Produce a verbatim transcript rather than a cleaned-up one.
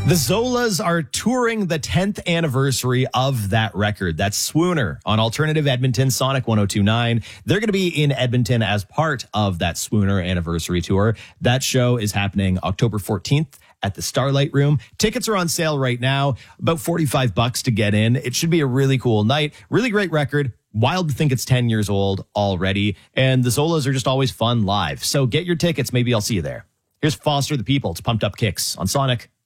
The Zolas are touring the tenth anniversary of that record. That's Swooner on Alternative Edmonton, Sonic one oh two point nine. They're going to be in Edmonton as part of that Swooner anniversary tour. That show is happening October fourteenth at the Starlight Room. Tickets are on sale right now, about forty-five bucks to get in. It should be a really cool night. Really great record. Wild to think it's ten years old already. And the Zolas are just always fun live. So get your tickets. Maybe I'll see you there. Here's Foster the People. It's Pumped Up Kicks on Sonic.